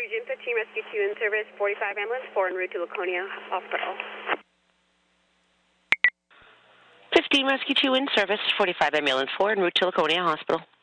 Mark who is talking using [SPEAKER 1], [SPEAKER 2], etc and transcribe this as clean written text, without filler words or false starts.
[SPEAKER 1] Region 15 Rescue 2 in service, 45 ambulance, 4 en route to Laconia Hospital.
[SPEAKER 2] 15 Rescue 2 in service, 45 ambulance, 4 en route to Laconia Hospital.